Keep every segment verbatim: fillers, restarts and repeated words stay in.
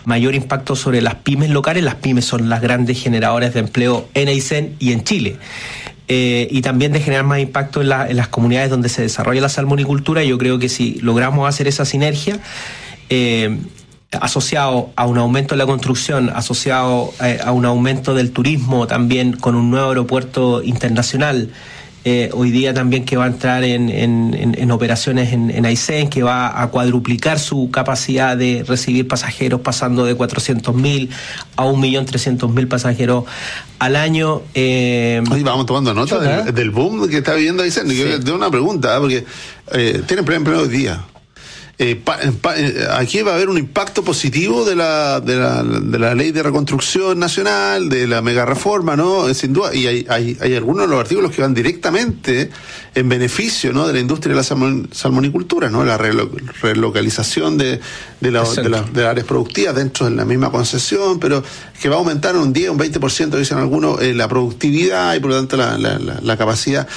mayor impacto sobre las pymes locales. Las pymes son las grandes generadoras de empleo en Aysén y en Chile. Eh, y también de generar más impacto en, la, en las comunidades donde se desarrolla la salmonicultura. Yo creo que si logramos hacer esa sinergia, eh, asociado a un aumento de la construcción, asociado a, a un aumento del turismo, también con un nuevo aeropuerto internacional, eh, hoy día también que va a entrar en, en, en, en operaciones en, en Aysén, que va a cuadruplicar su capacidad de recibir pasajeros, pasando de cuatrocientos mil a un millón trescientos mil pasajeros al año. Eh, Oye, vamos tomando nota del, del boom que está viviendo Aysén. Sí. Yo tengo una pregunta, porque eh, tienen pleno empleo hoy día. Eh, pa, pa, aquí va a haber un impacto positivo de la, de la de la ley de reconstrucción nacional, de la mega reforma, ¿no? Sin duda, y hay, hay, hay algunos de los artículos que van directamente en beneficio, ¿no?, de la industria de la salmon, salmonicultura, ¿no? La relo, relocalización de, de, la, de, la, de las áreas productivas dentro de la misma concesión, pero que va a aumentar un diez, un veinte por ciento, dicen algunos, eh, la productividad y por lo tanto la, la, la, la capacidad.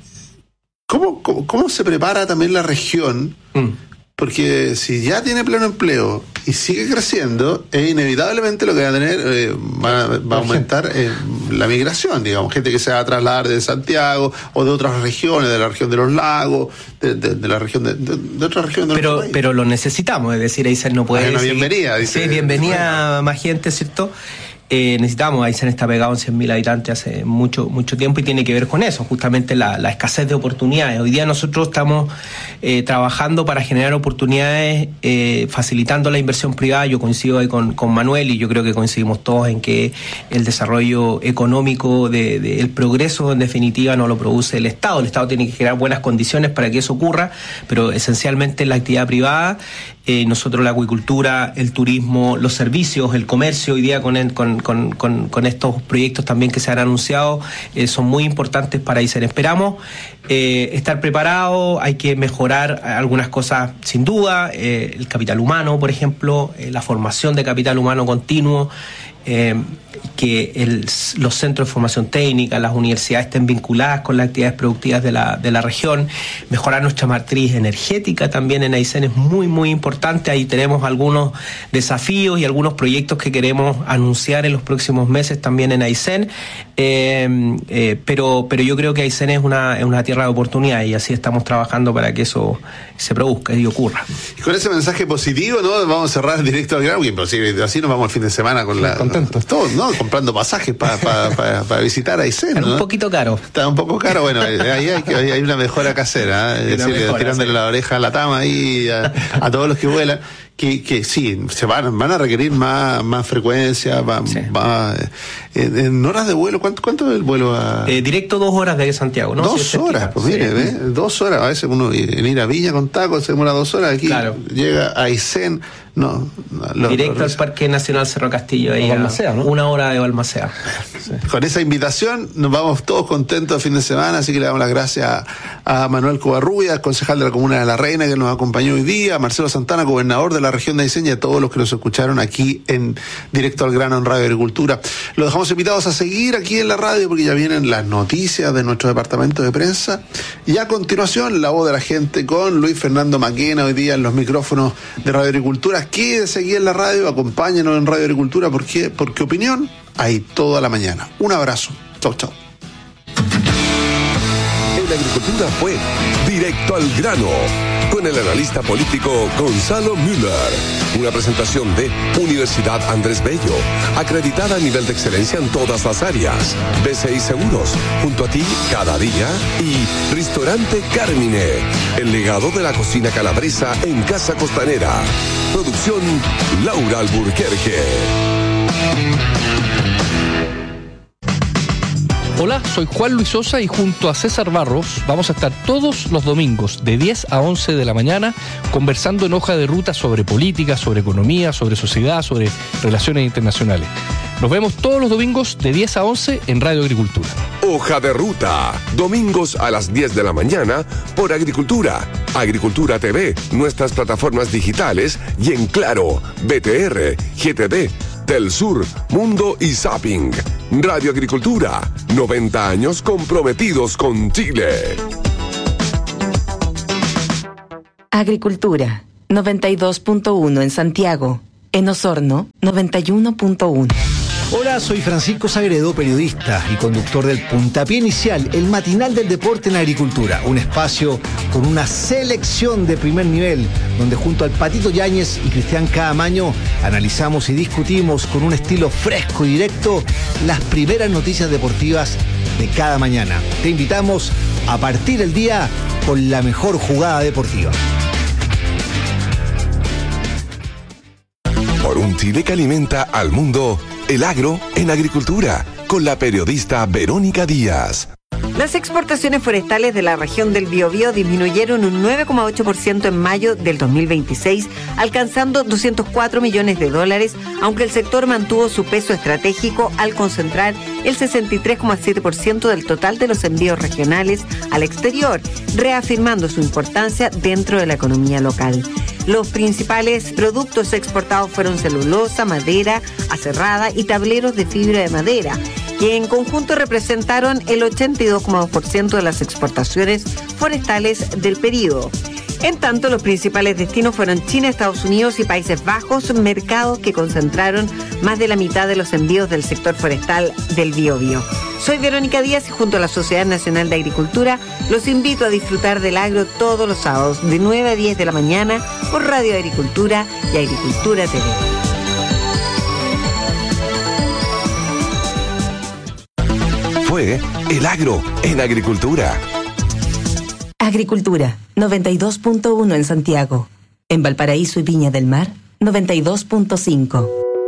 ¿Cómo, cómo, cómo se prepara también la región? Mm. Porque si ya tiene pleno empleo y sigue creciendo, es inevitablemente lo que va a tener, eh, va, va a aumentar eh, la migración, digamos, gente que se va a trasladar de Santiago o de otras regiones, de la región de los lagos, de, de, de la región de, de, de otras regiones de pero, nuestro país. Pero lo necesitamos, es decir, Aysén no puede... Hay una bienvenida, dice. Sí, bienvenida más gente, ¿cierto? Eh, necesitamos, Aysén está pegado en cien mil habitantes hace mucho mucho tiempo y tiene que ver con eso, justamente la, la escasez de oportunidades. Hoy día nosotros estamos eh, trabajando para generar oportunidades, eh, facilitando la inversión privada. Yo coincido ahí con, con Manuel y yo creo que coincidimos todos en que el desarrollo económico, de, de, el progreso en definitiva no lo produce el Estado. El Estado tiene que generar buenas condiciones para que eso ocurra, pero esencialmente la actividad privada. Eh, nosotros la acuicultura, el turismo, los servicios, el comercio, hoy día con, el, con, con, con, con estos proyectos también que se han anunciado, eh, son muy importantes para Aysén. Esperamos eh, estar preparados, hay que mejorar algunas cosas sin duda, eh, el capital humano, por ejemplo, eh, la formación de capital humano continuo, eh, que el, los centros de formación técnica, las universidades estén vinculadas con las actividades productivas de la, de la región, mejorar nuestra matriz energética también en Aysén es muy muy importante. Ahí tenemos algunos desafíos y algunos proyectos que queremos anunciar en los próximos meses también en Aysén, eh, eh, pero, pero yo creo que Aysén es una, es una tierra de oportunidad y así estamos trabajando para que eso se produzca y ocurra. Y con ese mensaje positivo, ¿no?, vamos a cerrar directo al grano, imposible, así nos vamos al fin de semana con la... Contentos. Todos, ¿no?, comprando pasajes para pa, pa, pa visitar Aysén, ¿no? Un poquito caro. Está un poco caro, bueno, ahí hay, que, hay una mejora casera, ¿eh? Es decir, mejora, tirándole sí. la oreja a la tama ahí a, a todos los que vuelan. Que, que sí, se van, van a requerir más, más frecuencia, más, sí. más, en, en horas de vuelo. ¿Cuánto, cuánto es el vuelo a...? Eh, directo dos horas de Santiago, ¿no? Dos si horas, pues mire, sí. ¿ve? Dos horas. A veces uno en ir a Viña con tacos se demora dos horas. Aquí claro. Llega a Aysén, no. Lo, directo lo, al Parque Nacional Cerro Castillo, ahí Balmaceda, ¿no? Una hora de Balmaceda. Sí. Con esa invitación nos vamos todos contentos el fin de semana, así que le damos las gracias a, a Manuel Covarrubias, concejal de la Comuna de La Reina, que nos acompañó hoy día, a Marcelo Santana, gobernador de la región de Aysén, y a todos los que nos escucharon aquí en Directo al Grano en Radio Agricultura. Los dejamos invitados a seguir aquí en la radio porque ya vienen las noticias de nuestro departamento de prensa y a continuación la voz de la gente con Luis Fernando Maquena hoy día en los micrófonos de Radio Agricultura. Quédese aquí en la radio, acompáñenos en Radio Agricultura porque, porque opinión hay toda la mañana. Un abrazo. Chau, chau. En la agricultura fue Directo al Grano con el analista político Gonzalo Müller. Una presentación de Universidad Andrés Bello, acreditada a nivel de excelencia en todas las áreas. B C I Seguros, junto a ti cada día. Y Restaurante Carmine, el legado de la cocina calabresa en Casa Costanera. Producción Laura Alburquerque. Hola, soy Juan Luis Sosa y junto a César Barros vamos a estar todos los domingos de diez a once de la mañana conversando en Hoja de Ruta sobre política, sobre economía, sobre sociedad, sobre relaciones internacionales. Nos vemos todos los domingos de diez a once en Radio Agricultura. Hoja de Ruta, domingos a las diez de la mañana por Agricultura, Agricultura T V, nuestras plataformas digitales y en Claro, B T R, G T D, Telsur, Mundo y Zapping. Radio Agricultura, noventa años comprometidos con Chile. Agricultura, noventa y dos punto uno en Santiago, En Osorno, noventa y uno punto uno. Hola, soy Francisco Sagredo, periodista y conductor del Puntapié Inicial, el matinal del deporte en agricultura. Un espacio con una selección de primer nivel, donde junto al Patito Yáñez y Cristian Caamaño analizamos y discutimos con un estilo fresco y directo las primeras noticias deportivas de cada mañana. Te invitamos a partir el día con la mejor jugada deportiva. Por un Chile que alimenta al mundo, el agro en agricultura, con la periodista Verónica Díaz. Las exportaciones forestales de la región del Biobío disminuyeron un nueve coma ocho por ciento en mayo del dos mil veintiséis, alcanzando doscientos cuatro millones de dólares, aunque el sector mantuvo su peso estratégico al concentrar el sesenta y tres coma siete por ciento del total de los envíos regionales al exterior, reafirmando su importancia dentro de la economía local. Los principales productos exportados fueron celulosa, madera, aserrada y tableros de fibra de madera, que en conjunto representaron el ochenta y dos coma dos por ciento de las exportaciones forestales del periodo. En tanto, los principales destinos fueron China, Estados Unidos y Países Bajos, mercados que concentraron más de la mitad de los envíos del sector forestal del Biobío. Soy Verónica Díaz y junto a la Sociedad Nacional de Agricultura los invito a disfrutar del agro todos los sábados de nueve a diez de la mañana por Radio Agricultura y Agricultura T V. Fue El Agro en Agricultura. Agricultura, noventa y dos punto uno en Santiago. En Valparaíso y Viña del Mar, noventa y dos punto cinco.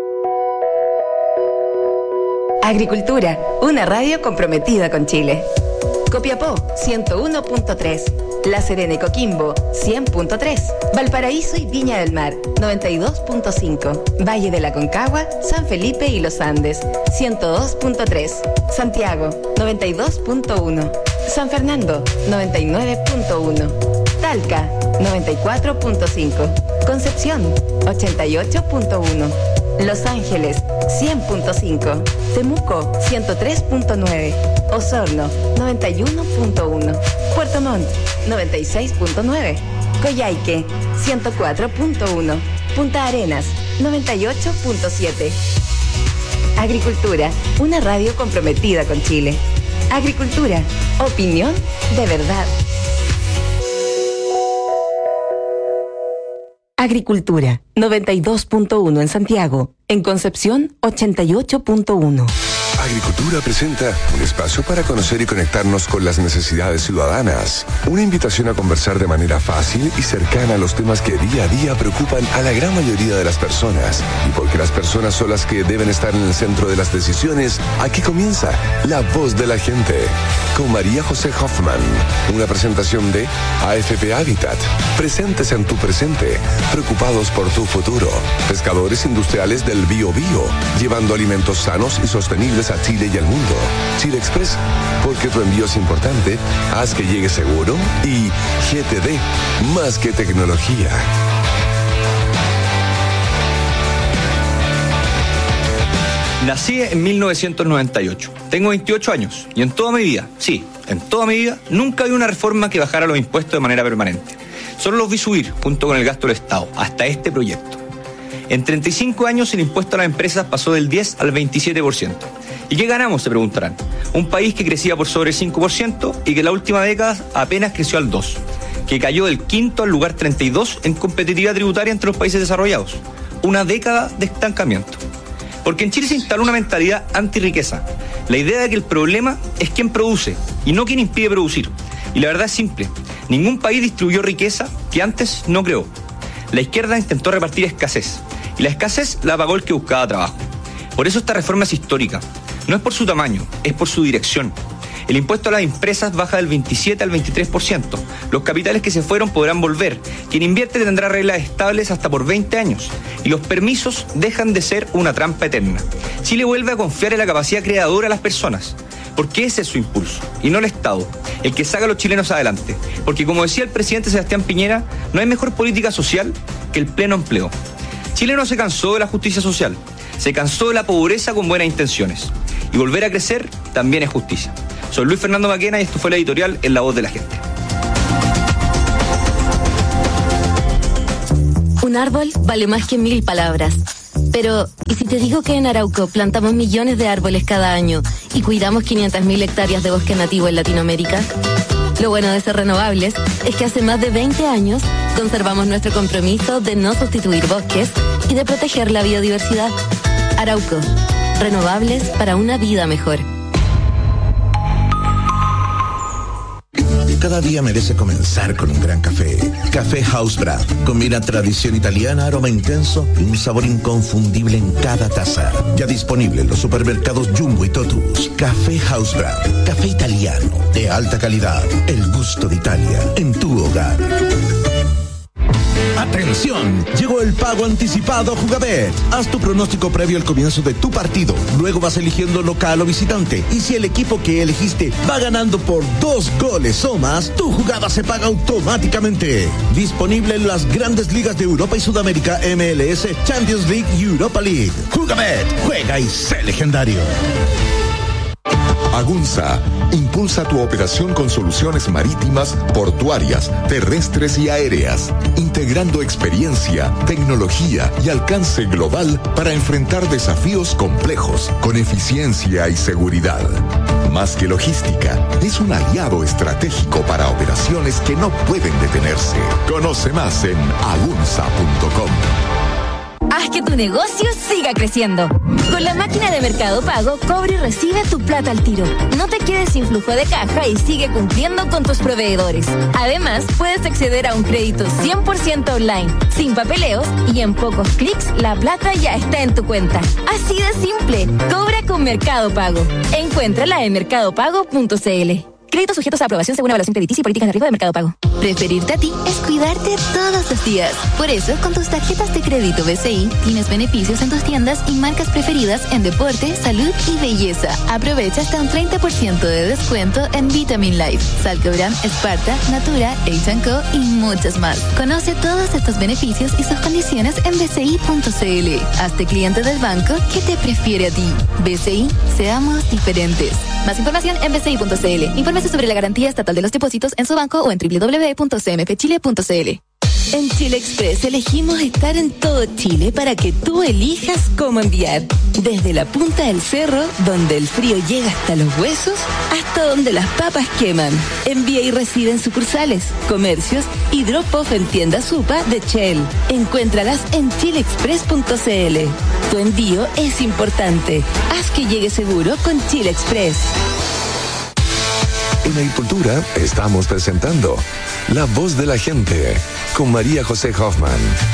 Agricultura, una radio comprometida con Chile. Copiapó, ciento uno punto tres. La Serena y Coquimbo, cien punto tres. Valparaíso y Viña del Mar, noventa y dos punto cinco. Valle de la Concagua, San Felipe y Los Andes, ciento dos punto tres. Santiago, noventa y dos punto uno. San Fernando, noventa y nueve punto uno. Talca, noventa y cuatro punto cinco. Concepción, ochenta y ocho punto uno. Los Ángeles, cien punto cinco. Temuco, ciento tres punto nueve. Osorno, noventa y uno punto uno. Puerto Montt, noventa y seis punto nueve. Coyhaique, ciento cuatro punto uno. Punta Arenas, noventa y ocho punto siete. Agricultura, una radio comprometida con Chile. Agricultura, opinión de verdad. Agricultura, noventa y dos punto uno en Santiago. En Concepción, ochenta y ocho punto uno. Agricultura presenta un espacio para conocer y conectarnos con las necesidades ciudadanas. Una invitación a conversar de manera fácil y cercana a los temas que día a día preocupan a la gran mayoría de las personas. Y porque las personas son las que deben estar en el centro de las decisiones, aquí comienza La Voz de la Gente, con María José Hoffman. Una presentación de A F P Habitat. Presentes en tu presente, preocupados por tu futuro. Pescadores industriales del Biobío, llevando alimentos sanos y sostenibles a Chile y al mundo. Chile Express, porque tu envío es importante, haz que llegue seguro. Y G T D, más que tecnología. Nací en mil novecientos noventa y ocho. Tengo veintiocho años y en toda mi vida, sí, en toda mi vida, nunca vi una reforma que bajara los impuestos de manera permanente. Solo los vi subir junto con el gasto del Estado, hasta este proyecto. En treinta y cinco años el impuesto a las empresas pasó del diez al veintisiete por ciento. ¿Y qué ganamos?, se preguntarán. Un país que crecía por sobre el cinco por ciento y que en la última década apenas creció al dos por ciento, que cayó del quinto al lugar treinta y dos en competitividad tributaria entre los países desarrollados. Una década de estancamiento. Porque en Chile se instaló una mentalidad antirriqueza. La idea de que el problema es quién produce y no quién impide producir. Y la verdad es simple. Ningún país distribuyó riqueza que antes no creó. La izquierda intentó repartir escasez. Y la escasez la pagó el que buscaba trabajo. Por eso esta reforma es histórica. No es por su tamaño, es por su dirección. El impuesto a las empresas baja del veintisiete al veintitrés por ciento. Los capitales que se fueron podrán volver. Quien invierte tendrá reglas estables hasta por veinte años. Y los permisos dejan de ser una trampa eterna. Chile vuelve a confiar en la capacidad creadora de las personas. Porque ese es su impulso, y no el Estado, el que saca a los chilenos adelante. Porque como decía el presidente Sebastián Piñera, no hay mejor política social que el pleno empleo. Chile no se cansó de la justicia social, se cansó de la pobreza con buenas intenciones. Y volver a crecer también es justicia. Soy Luis Fernando Maquena y esto fue la editorial en La Voz de la Gente. Una Un árbol vale más que mil palabras. Pero, ¿y si te digo que en Arauco plantamos millones de árboles cada año y cuidamos quinientas mil hectáreas de bosque nativo en Latinoamérica? Lo bueno de ser renovables es que hace más de veinte años conservamos nuestro compromiso de no sustituir bosques y de proteger la biodiversidad. Arauco, renovables para una vida mejor. Cada día merece comenzar con un gran café. Café House Brand. Combina tradición italiana, aroma intenso y un sabor inconfundible en cada taza. Ya disponible en los supermercados Jumbo y Totus. Café House Brand. Café italiano de alta calidad. El gusto de Italia en tu hogar. ¡Atención! Llegó el pago anticipado Jugabet. Haz tu pronóstico previo al comienzo de tu partido. Luego vas eligiendo local o visitante. Y si el equipo que elegiste va ganando por dos goles o más, tu jugada se paga automáticamente. Disponible en las grandes ligas de Europa y Sudamérica, M L S, Champions League y Europa League. Jugabet, juega y sé legendario. Agunza impulsa tu operación con soluciones marítimas, portuarias, terrestres y aéreas, integrando experiencia, tecnología y alcance global para enfrentar desafíos complejos con eficiencia y seguridad. Más que logística, es un aliado estratégico para operaciones que no pueden detenerse. Conoce más en agunza punto com. Haz que tu negocio siga creciendo. Con la máquina de Mercado Pago, cobra y recibe tu plata al tiro. No te quedes sin flujo de caja y sigue cumpliendo con tus proveedores. Además, puedes acceder a un crédito cien por ciento online, sin papeleos y en pocos clics la plata ya está en tu cuenta. Así de simple, cobra con Mercado Pago. Encuéntrala en mercado pago punto c l. Créditos sujetos a aprobación según evaluación crediticia y políticas de riesgo de Mercado Pago. Preferirte a ti es cuidarte todos los días. Por eso, con tus tarjetas de crédito B C I, tienes beneficios en tus tiendas y marcas preferidas en deporte, salud y belleza. Aprovecha hasta un treinta por ciento de descuento en Vitamin Life, Salcobran, Esparta, Natura, H and Co y muchas más. Conoce todos estos beneficios y sus condiciones en b c i punto c l. Hazte cliente del banco que te prefiere a ti. B C I, seamos diferentes. Más información en b c i punto c l. Infórmese sobre la garantía estatal de los depósitos en su banco o en doble u doble u doble u punto c m f chile punto c l. En Chile Express elegimos estar en todo Chile para que tú elijas cómo enviar. Desde la punta del cerro, donde el frío llega hasta los huesos, hasta donde las papas queman. Envía y recibe en sucursales, comercios y drop-off en tiendas Supa de Shell. Encuéntralas en chile express punto c l. Tu envío es importante. Haz que llegue seguro con Chile Express. En Agricultura estamos presentando La Voz de la Gente con María José Hoffman.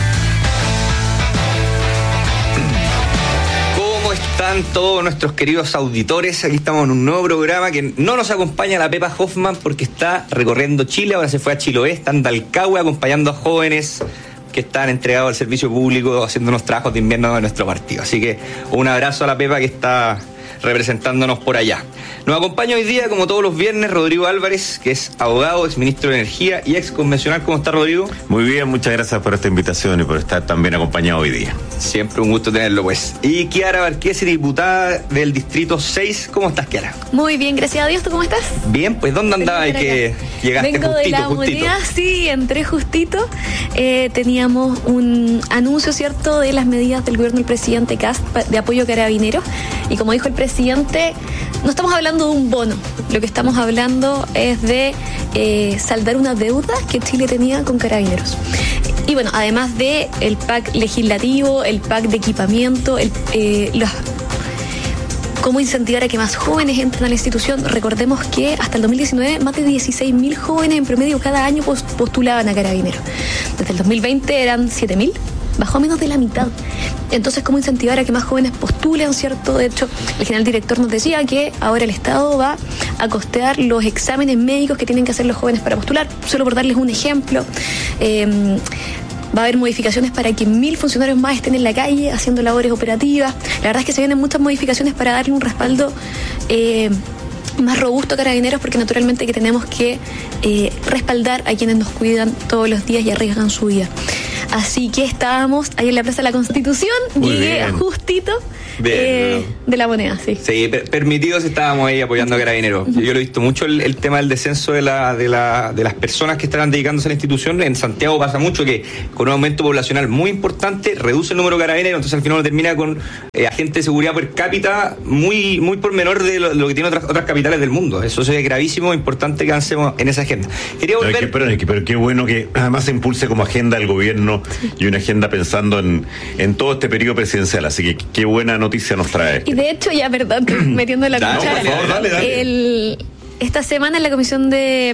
¿Cómo están todos nuestros queridos auditores? Aquí estamos en un nuevo programa que no nos acompaña la Pepa Hoffman porque está recorriendo Chile, ahora se fue a Chiloé, está en Dalcahue acompañando a jóvenes que están entregados al servicio público haciendo unos trabajos de invierno de nuestro partido. Así que un abrazo a la Pepa que está representándonos por allá. Nos acompaña hoy día, como todos los viernes, Rodrigo Álvarez, que es abogado, ex ministro de Energía y ex convencional. ¿Cómo está, Rodrigo? Muy bien, muchas gracias por esta invitación y por estar también acompañado hoy día. Siempre un gusto tenerlo, pues. Y Kiara Barquesi, diputada del Distrito seis. ¿Cómo estás, Kiara? Muy bien, gracias a Dios. ¿Tú cómo estás? Bien, pues ¿dónde andabas y que llegaste Vengo justito, de la justito? Moneda, sí, entré justito. Eh, teníamos un anuncio, ¿cierto?, de las medidas del gobierno del presidente Kast de apoyo a carabineros. Y como dijo el presidente, no estamos hablando de un bono. Lo que estamos hablando es de eh, saldar una deuda que Chile tenía con carabineros. Y bueno, además de el pack legislativo, el pack de equipamiento, el, eh, los, cómo incentivar a que más jóvenes entren a la institución. Recordemos que hasta el dos mil diecinueve más de dieciséis mil jóvenes en promedio cada año postulaban a carabineros. Desde el dos mil veinte eran siete mil, bajó a menos de la mitad. Entonces, ¿cómo incentivar a que más jóvenes postulen, cierto? De hecho, el general director nos decía que ahora el Estado va a costear los exámenes médicos que tienen que hacer los jóvenes para postular. Solo por darles un ejemplo, eh, va a haber modificaciones para que mil funcionarios más estén en la calle haciendo labores operativas. La verdad es que se vienen muchas modificaciones para darle un respaldo eh, más robusto a carabineros, porque naturalmente que tenemos que eh, respaldar a quienes nos cuidan todos los días y arriesgan su vida. Así que estábamos ahí en la Plaza de la Constitución, Muy llegué bien. justito eh, de la moneda, sí. Sí, per- permitidos estábamos ahí apoyando a Carabineros. Yo, yo lo he visto mucho el, el tema del descenso de, la, de, la, de las personas que están dedicándose a la institución. En Santiago pasa mucho que con un aumento poblacional muy importante reduce el número de Carabineros, entonces al final uno termina con eh, agentes de seguridad per cápita muy, muy por menor de lo, lo que tienen otras, otras capitales del mundo. Eso es gravísimo, importante que avancemos en esa agenda. Quería volver... No, es que, pero, es que, pero qué bueno que además se impulse como agenda el gobierno y una agenda pensando en, en todo este periodo presidencial, así que qué buena noticia nos trae. Y de hecho, ya, verdad, metiendo la Dale, cuchara. por favor, dale, dale. El, esta semana en la Comisión de,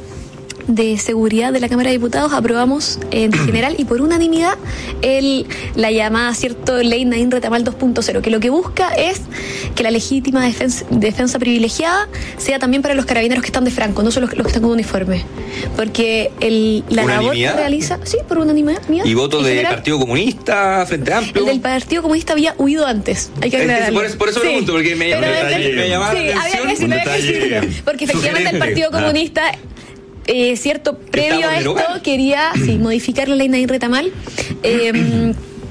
de Seguridad de la Cámara de Diputados aprobamos en general y por unanimidad el, la llamada, cierto, ley Naín Retamal dos punto cero, que lo que busca es que la legítima defensa, defensa privilegiada sea también para los carabineros que están de franco, no solo los, los que están con uniforme. Porque el, la labor que realiza... Sí, por unanimidad. ¿Y voto del Partido Comunista, Frente Amplio? El del Partido Comunista había huido antes, hay que aclararlo. Es que por, por eso sí. pregunto, porque me, me, me, me llamaba sí, la atención. Había que decirlo, había que decirlo. Porque efectivamente el Partido Comunista... Eh, cierto, previo a esto quería sí, modificar la ley Naín Retamal, eh,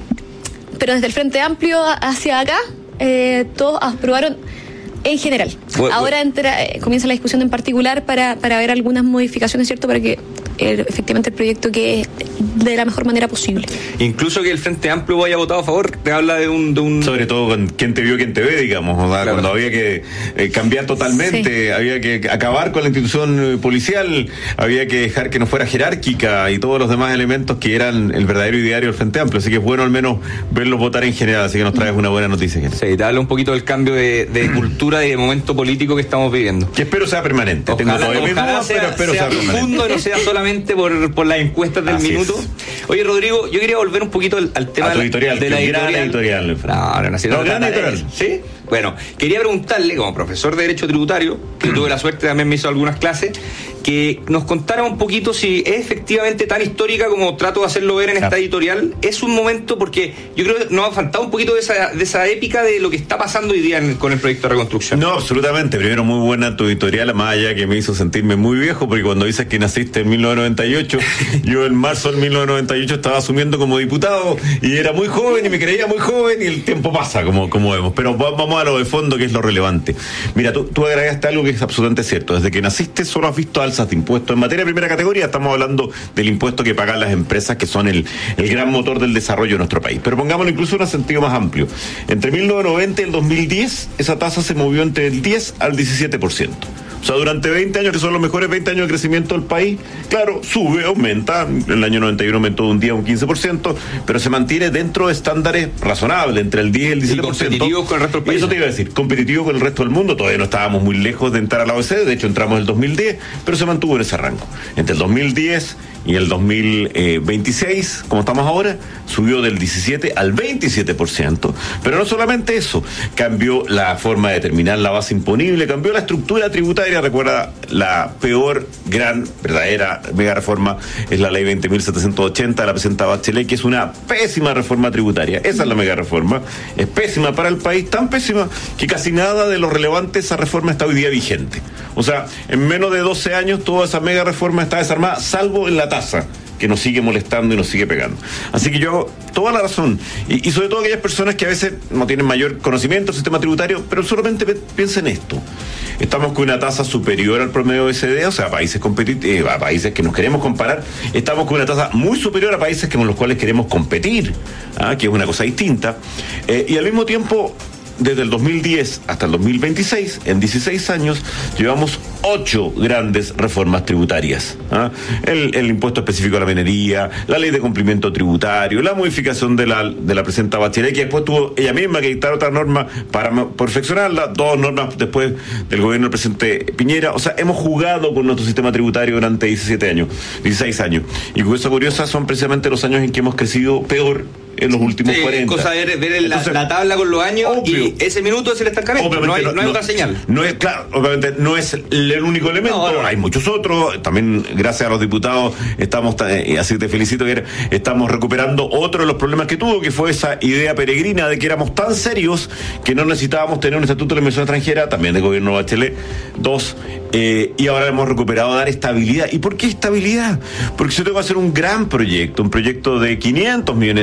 pero desde el Frente Amplio hacia acá eh, todos aprobaron en general. Bueno, ahora entra, eh, comienza la discusión en particular para, para ver algunas modificaciones, ¿cierto? Para que el, efectivamente el proyecto quede de la mejor manera posible. Incluso que el Frente Amplio haya votado a favor, te habla de un... De un... Sobre todo con quién te vio, quién te ve, digamos, o sea, claro. Cuando había que eh, cambiar totalmente, sí. Había que acabar con la institución policial, había que dejar que no fuera jerárquica y todos los demás elementos que eran el verdadero ideario del Frente Amplio, así que es bueno al menos verlos votar en general, así que nos traes una buena noticia. Sí, te habla un poquito del cambio de, de cultura y de momento político que estamos viviendo. Que espero sea permanente. Ojalá, Tengo todavía ojalá dudas, sea, pero espero sea, sea profundo y no sea solamente por, por las encuestas del Así minuto. Es. Oye, Rodrigo, yo quería volver un poquito al, al tema a tu editorial, de la editorial. editorial. No, no, no, no, no gran editorial. ¿Sí? Bueno, quería preguntarle, como profesor de Derecho Tributario, que tuve la suerte, también me hizo algunas clases, que nos contara un poquito si es efectivamente tan histórica como trato de hacerlo ver en esta editorial. Es un momento, porque yo creo que nos ha faltado un poquito de esa, de esa épica de lo que está pasando hoy día en, con el proyecto de reconstrucción. No, absolutamente. Primero, muy buena tu editorial, más allá que me hizo sentirme muy viejo, porque cuando dices que naciste en mil novecientos noventa y ocho, yo en marzo del mil novecientos noventa y ocho estaba asumiendo como diputado y era muy joven y me creía muy joven y el tiempo pasa, como, como vemos. Pero vamos a lo de fondo, que es lo relevante. Mira, tú, tú agregaste algo que es absolutamente cierto. Desde que naciste solo has visto alzas de impuestos. En materia de primera categoría estamos hablando del impuesto que pagan las empresas, que son el, el gran motor del desarrollo de nuestro país. Pero pongámoslo incluso en un sentido más amplio. Entre mil novecientos noventa y el dos mil diez, esa tasa se movió entre el diez al diecisiete por ciento. O sea, durante veinte años, que son los mejores veinte años de crecimiento del país, claro, sube, aumenta. En el año noventa y uno aumentó de un día a un quince por ciento, pero se mantiene dentro de estándares razonables, entre el diez y el diecisiete por ciento. Y competitivo con el resto del país. Y eso te iba a decir, competitivo con el resto del mundo. Todavía no estábamos muy lejos de entrar a la O E C D, de hecho entramos en el dos mil diez, pero se mantuvo en ese rango. Entre el dos mil diez y el dos mil veintiséis, como estamos ahora, subió del diecisiete al veintisiete por ciento. Pero no solamente eso, cambió la forma de determinar la base imponible, cambió la estructura tributaria. Recuerda, la peor, gran, verdadera mega reforma es la ley veinte mil setecientos ochenta de la presidenta Bachelet, que es una pésima reforma tributaria. Esa es la mega reforma. Es pésima para el país, tan pésima que casi nada de lo relevante de esa reforma está hoy día vigente. O sea, en menos de doce años toda esa mega reforma está desarmada, salvo en la tasa, que nos sigue molestando y nos sigue pegando. Así que yo, toda la razón, y, y sobre todo aquellas personas que a veces no tienen mayor conocimiento del sistema tributario, pero solamente piensen esto. Estamos con una tasa superior al promedio O E C D, o sea, a países competitivos, a países que nos queremos comparar, estamos con una tasa muy superior a países con los cuales queremos competir, ¿ah? Que es una cosa distinta, eh, y al mismo tiempo, desde el dos mil diez hasta el dos mil veintiséis, en dieciséis años, llevamos ocho grandes reformas tributarias. ¿Ah? El, el impuesto específico a la minería, la ley de cumplimiento tributario, la modificación de la, de la presidenta Bachelet, que después tuvo ella misma que dictar otra norma para perfeccionarla, dos normas después del gobierno del presidente Piñera. O sea, hemos jugado con nuestro sistema tributario durante diecisiete años, dieciséis años. Y cosa curiosa, son precisamente los años en que hemos crecido peor en los últimos sí, cuarenta. Cosa de ver, ver Entonces, la, la tabla con los años, obvio, y ese minuto es el estancamiento. No hay, no, no hay otra señal. No es, claro, obviamente no es el único elemento. No, no. Hay muchos otros. También, gracias a los diputados, estamos, eh, así te felicito, estamos recuperando otro de los problemas que tuvo, que fue esa idea peregrina de que éramos tan serios que no necesitábamos tener un estatuto de la inversión extranjera, también del gobierno Bachelet. Dos, eh, y ahora hemos recuperado dar estabilidad. ¿Y por qué estabilidad? Porque si yo tengo que hacer un gran proyecto, un proyecto de quinientos millones de dólares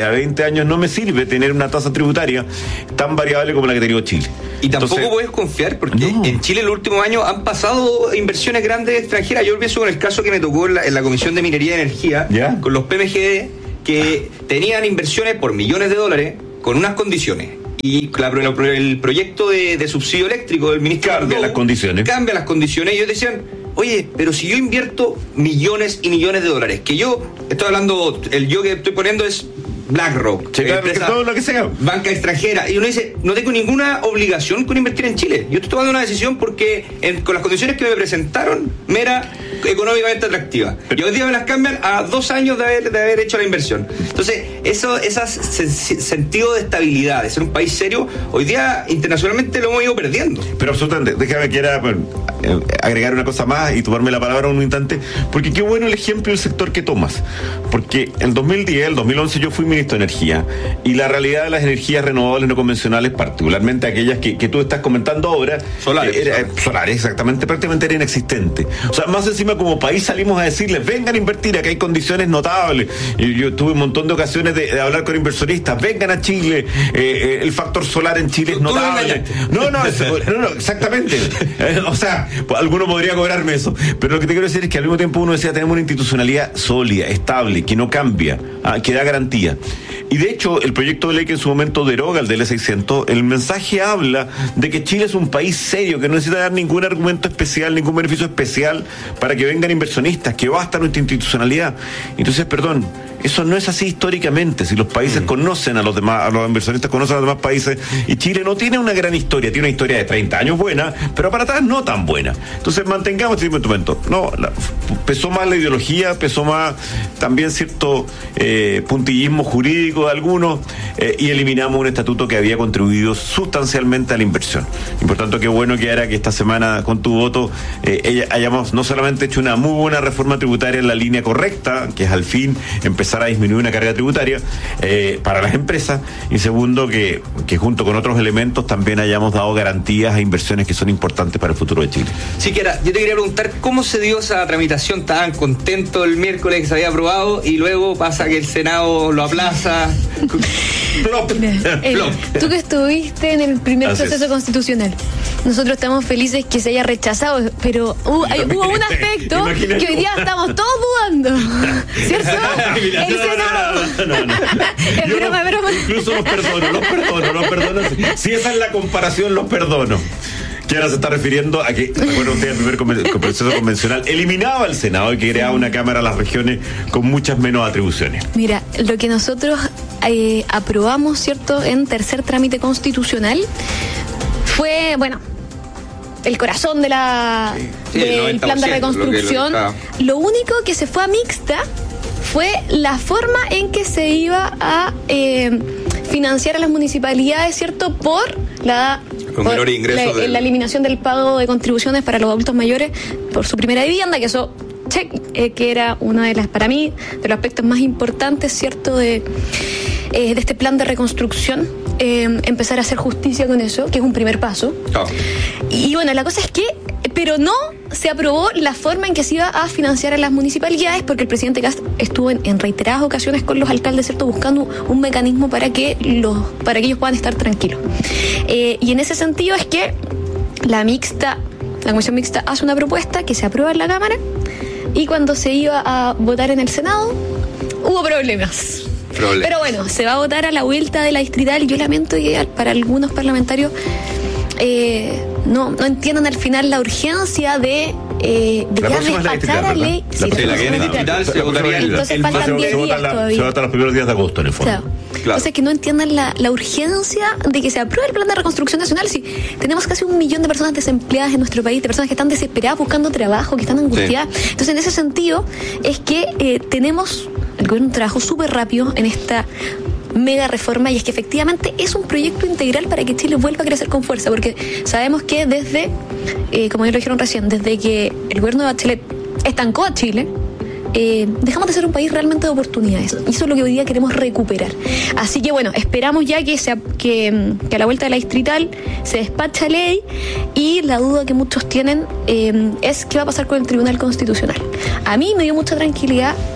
a veinte años no me sirve tener una tasa tributaria tan variable como la que ha tenido Chile. Y tampoco Entonces, puedes confiar, porque no. en Chile en los últimos años han pasado inversiones grandes extranjeras. Yo pienso con el caso que me tocó en la, en la Comisión de Minería y Energía, ¿ya? Con los P M G D, que tenían inversiones por millones de dólares con unas condiciones. Y la, el proyecto de, de subsidio eléctrico del ministro cambia las condiciones. Cambia las condiciones. Y ellos decían, oye, pero si yo invierto millones y millones de dólares, que yo estoy hablando, el yo que estoy poniendo es BlackRock, sí, empresa, todo lo que sea, banca extranjera, y uno dice, no tengo ninguna obligación con invertir en Chile. Yo estoy tomando una decisión porque en, con las condiciones que me presentaron me era económicamente atractiva. Y hoy día me las cambian a dos años de haber, de haber hecho la inversión. Entonces, eso, ese sentido de estabilidad, de ser un país serio, hoy día internacionalmente lo hemos ido perdiendo. Pero absolutamente, déjame que era bueno, agregar una cosa más y tomarme la palabra un instante, porque qué bueno el ejemplo del sector que tomas. Porque en dos mil diez, el dos mil once yo fui ministro de Energía, y la realidad de las energías renovables no convencionales, particularmente aquellas que, que tú estás comentando ahora, solares, era, solares. solares, exactamente, prácticamente era inexistente. O sea, más encima como país salimos a decirles, vengan a invertir, acá hay condiciones notables. Y yo tuve un montón de ocasiones de, de hablar con inversionistas, vengan a Chile, eh, eh, el factor solar en Chile es notable. No, no, eso, no, no, exactamente. Eh, o sea, alguno podría cobrarme eso, pero lo que te quiero decir es que al mismo tiempo uno decía, tenemos una institucionalidad sólida, estable, que no cambia, ah, que da garantía. Y de hecho, el proyecto de ley que en su momento deroga el D L seiscientos, el mensaje habla de que Chile es un país serio, que no necesita dar ningún argumento especial, ningún beneficio especial para que vengan inversionistas, que basta nuestra institucionalidad. Entonces, perdón, eso no es así históricamente. Si los países mm. conocen a los demás, a los inversionistas conocen a los demás países, y Chile no tiene una gran historia, tiene una historia de treinta años buena, pero para atrás no tan buena. Entonces, mantengamos este instrumento. No, la, pesó más la ideología, pesó más también cierto eh, puntillismo jurídico de algunos, eh, y eliminamos un estatuto que había contribuido sustancialmente a la inversión. Y por tanto, qué bueno que ahora que esta semana con tu voto eh, ella, hayamos no solamente hecho una muy buena reforma tributaria en la línea correcta, que es al fin empezar a disminuir una carga tributaria eh, para las empresas, y segundo, que, que junto con otros elementos también hayamos dado garantías a inversiones que son importantes para el futuro de Chile. Sí, que era, yo te quería preguntar cómo se dio esa tramitación tan contento el miércoles que se había aprobado y luego pasa que el Senado lo aplaza. Plop. Eh, tú que estuviste en el primer Así proceso es. constitucional, nosotros estamos felices que se haya rechazado, pero hubo, hay, hubo un aspecto Imagina que hoy día estamos todos dudando, ¿cierto? Mira, el no, Senado. No, no, no, no. Es Yo broma, no, broma. Incluso los perdono, los perdono, los perdono. Si esa es la comparación, los perdono. Que ahora se está refiriendo a que, recuerda usted, el primer proceso convencional eliminaba al Senado y que creaba una Cámara a las regiones con muchas menos atribuciones. Mira, lo que nosotros eh, aprobamos, ¿cierto?, en tercer trámite constitucional fue, bueno, el corazón de la sí, sí, del plan de reconstrucción. Lo, que, lo, que lo único que se fue a mixta fue la forma en que se iba a eh, financiar a las municipalidades, ¿cierto?, por la Con menor ingreso la, de... la eliminación del pago de contribuciones para los adultos mayores por su primera vivienda, que eso, check, eh, que era una de las, para mí, de los aspectos más importantes, ¿cierto?, de, eh, de este plan de reconstrucción, eh, empezar a hacer justicia con eso, que es un primer paso. Oh. Y, y bueno, la cosa es que, pero no se aprobó la forma en que se iba a financiar a las municipalidades, porque el presidente Kast estuvo en, en reiteradas ocasiones con los alcaldes, ¿cierto?, buscando un mecanismo para que los para que ellos puedan estar tranquilos. Eh, y en ese sentido es que la mixta, la comisión mixta hace una propuesta que se aprueba en la Cámara, y cuando se iba a votar en el Senado hubo problemas. Problemas. Pero bueno, se va a votar a la vuelta de la distrital, y yo lamento que para algunos parlamentarios eh, no, no entiendan al final la urgencia de Eh, de ya despachar a ley. La, sí, la, la que viene digital se votaría el, entonces el, faltan diez días todavía. Se vota los primeros días de agosto en el fondo. Claro. Claro. Entonces que no entiendan la, la urgencia de que se apruebe el plan de reconstrucción nacional. Si tenemos casi un millón de personas desempleadas en nuestro país, de personas que están desesperadas buscando trabajo, que están angustiadas. Sí. Entonces en ese sentido es que eh, tenemos el gobierno un trabajo súper rápido en esta mega reforma, y es que efectivamente es un proyecto integral para que Chile vuelva a crecer con fuerza, porque sabemos que desde, eh, como ya lo dijeron recién, desde que el gobierno de Bachelet estancó a Chile, eh, dejamos de ser un país realmente de oportunidades, y eso es lo que hoy día queremos recuperar. Así que bueno, esperamos ya que, sea, que, que a la vuelta de la distrital se despacha ley, y la duda que muchos tienen eh, es qué va a pasar con el Tribunal Constitucional. A mí me dio mucha tranquilidad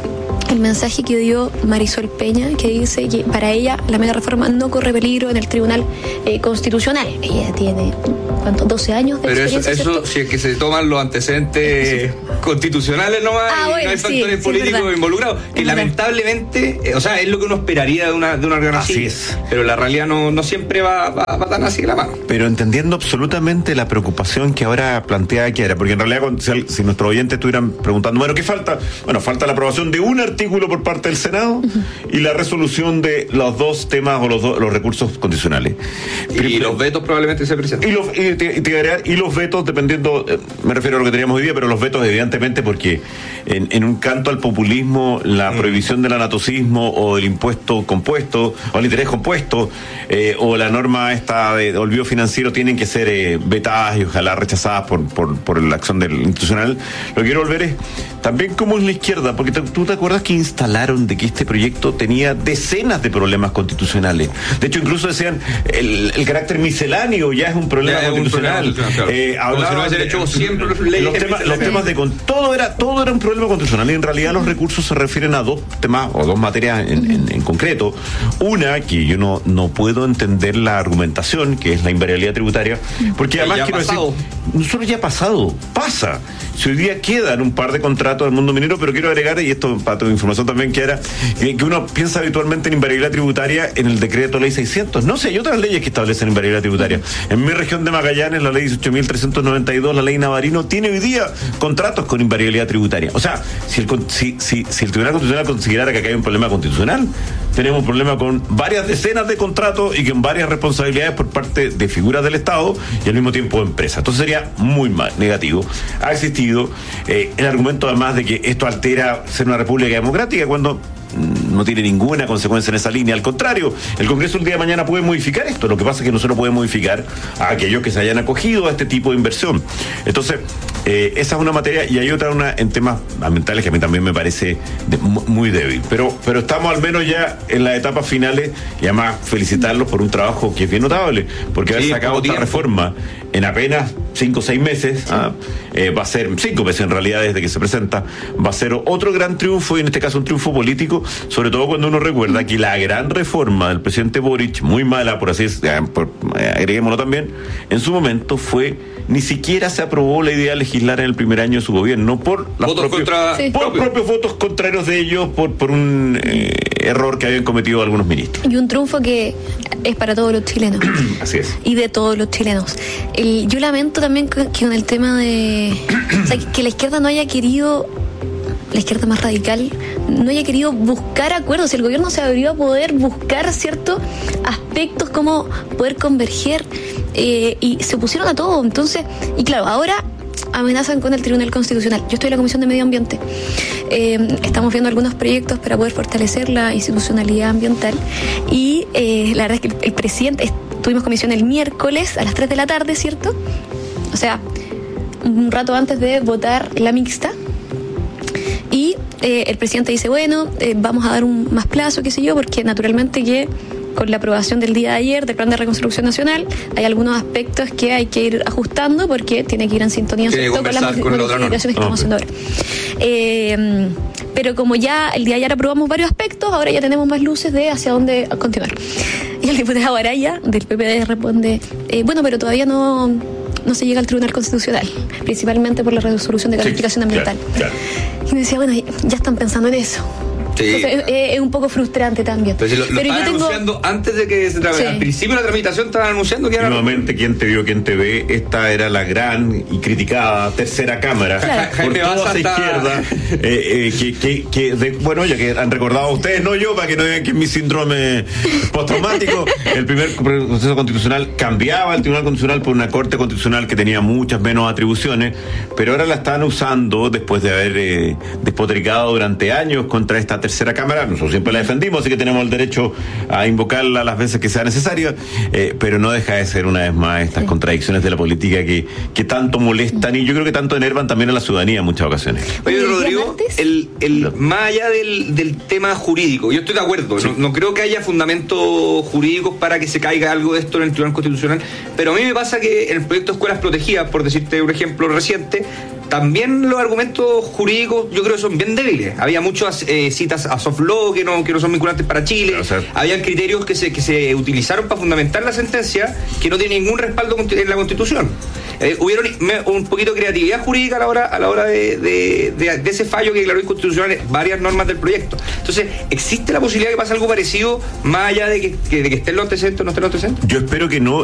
el mensaje que dio Marisol Peña, que dice que para ella la mega reforma no corre peligro en el Tribunal eh, Constitucional. Ella tiene, ¿cuánto? doce años de Pero experiencia. eso, eso si es que se toman los antecedentes constitucionales nomás, ah, y bueno, no hay sí, factores sí, políticos involucrados, que es lamentablemente, eh, o sea, es lo que uno esperaría de una, de una órgano así, así es. Pero la realidad no, no siempre va, va, va tan así de la mano. Pero entendiendo absolutamente la preocupación que ahora plantea Kiara, porque en realidad si, si nuestros oyentes estuvieran preguntando, bueno, ¿qué falta? Bueno, falta la aprobación de un artículo por parte del Senado uh-huh. y la resolución de los dos temas o los, do, los recursos condicionales. Y, y los vetos probablemente se presenten. Y los, y, te, y, te y los vetos, dependiendo, eh, me refiero a lo que teníamos hoy día, pero los vetos evidentemente porque en, en un canto al populismo, la mm. prohibición del anatocismo o del impuesto compuesto o el interés compuesto eh, o la norma esta de olvido financiero tienen que ser eh, vetadas y ojalá rechazadas por, por, por la acción del institucional. Lo que quiero volver es también como es la izquierda, porque te, tú te acuerdas que instalaron de que este proyecto tenía decenas de problemas constitucionales. De hecho, incluso decían el, el carácter misceláneo ya es un problema ya, constitucional. Un problema, claro. eh, hablaban si no de hecho siempre los, los, temas, los temas de con todo era todo era un problema constitucional y en realidad los recursos se refieren a dos temas o dos materias en, en, en concreto. Una que yo no no puedo entender la argumentación, que es la invariabilidad tributaria, porque además quiero decir, no solo ya ha pasado, pasa. Si hoy día quedan un par de contratos del mundo minero, pero quiero agregar, y esto para tu información también, que era que, que uno piensa habitualmente en invariabilidad tributaria en el decreto ley seiscientos. No sé, hay otras leyes que establecen invariabilidad tributaria. En mi región de Magallanes, la ley dieciocho mil trescientos noventa y dos, la ley Navarino, tiene hoy día contratos con invariabilidad tributaria. O sea, si el, si, si, si el Tribunal Constitucional considerara que acá hay un problema constitucional, tenemos un problema con varias decenas de contratos y con varias responsabilidades por parte de figuras del Estado y al mismo tiempo de empresas. Entonces sería muy mal, negativo. Ha existido eh, el argumento además de que esto altera ser una república democrática cuando no tiene ninguna consecuencia en esa línea. Al contrario, el Congreso el día de mañana puede modificar esto. Lo que pasa es que no se lo puede modificar a aquellos que se hayan acogido a este tipo de inversión. Entonces, eh, esa es una materia y hay otra una en temas ambientales que a mí también me parece de, muy débil. Pero, pero estamos al menos ya en las etapas finales y además felicitarlos por un trabajo que es bien notable, porque haber sí, sacado esta reforma en apenas cinco o seis meses, sí. ¿ah? eh, va a ser cinco meses en realidad desde que se presenta, va a ser otro gran triunfo y en este caso un triunfo político, sobre todo cuando uno recuerda que la gran reforma del presidente Boric, muy mala por así decirlo, por, eh, agreguémoslo también, en su momento fue, ni siquiera se aprobó la idea de legislar en el primer año de su gobierno por, las votos propios, contra, sí. por propios votos contrarios de ellos, por, por un eh, error que habían cometido algunos ministros. Y un triunfo que es para todos los chilenos. Así es. Y de todos los chilenos. El, yo lamento también que con el tema de o sea, que la izquierda no haya querido, la izquierda más radical, no haya querido buscar acuerdos. El gobierno se abrió a poder buscar ciertos aspectos, como poder converger, eh, y se pusieron a todo. Entonces, y claro, ahora amenazan con el Tribunal Constitucional. Yo estoy en la Comisión de Medio Ambiente. Eh, estamos viendo algunos proyectos para poder fortalecer la institucionalidad ambiental y eh, la verdad es que el, el presidente, tuvimos comisión el miércoles a las tres de la tarde, ¿cierto? O sea, un rato antes de votar la mixta. Y eh, el presidente dice, bueno, eh, vamos a dar un más plazo, qué sé yo, porque naturalmente que con la aprobación del día de ayer del Plan de Reconstrucción Nacional hay algunos aspectos que hay que ir ajustando porque tiene que ir en sintonía con las modificaciones que estamos haciendo ahora. Eh, pero como ya el día de ayer aprobamos varios aspectos, ahora ya tenemos más luces de hacia dónde continuar. Y el diputado Araya del P P D responde, eh, bueno, pero todavía no... no se llega al Tribunal Constitucional, principalmente por la resolución de calificación sí, ambiental. Claro, claro. Y me decía, bueno, ya están pensando en eso. Sí. Entonces, es, es un poco frustrante también. Pero, si lo, lo Pero estaban yo tengo... anunciando antes de que se tramite. Sí. Al principio de la tramitación estaban anunciando que era... Nuevamente, quien te vio, quien te ve, esta era la gran y criticada tercera cámara claro. por Jaime toda esa hasta... izquierda. eh, eh, que, que, que de, bueno, ya que han recordado ustedes, no yo, para que no digan que es mi síndrome postraumático, el primer proceso constitucional cambiaba el Tribunal Constitucional por una Corte Constitucional que tenía muchas menos atribuciones, pero ahora la están usando después de haber eh, despotricado durante años contra esta tercera cámara. Nosotros siempre la defendimos, así que tenemos el derecho a invocarla las veces que sea necesario, eh, pero no deja de ser una vez más estas sí. contradicciones de la política que, que tanto molestan y yo creo que tanto enervan también a la ciudadanía en muchas ocasiones. Oye, Rodrigo, el, el, más allá del, del tema jurídico, yo estoy de acuerdo, sí. no, no creo que haya fundamentos jurídicos para que se caiga algo de esto en el Tribunal Constitucional, pero a mí me pasa que el proyecto de Escuelas Protegidas, por decirte un ejemplo reciente, también los argumentos jurídicos yo creo que son bien débiles. Había muchas eh, citas a soft law que no, que no son vinculantes para Chile. O sea, habían criterios que se, que se utilizaron para fundamentar la sentencia que no tienen ningún respaldo en la Constitución. Eh, hubieron un poquito de creatividad jurídica a la hora, a la hora de, de, de, de ese fallo que declaró inconstitucional varias normas del proyecto. Entonces, ¿existe la posibilidad de que pase algo parecido más allá de que, que, de que estén los antecedentes o no estén los antecedentes? Yo espero que no.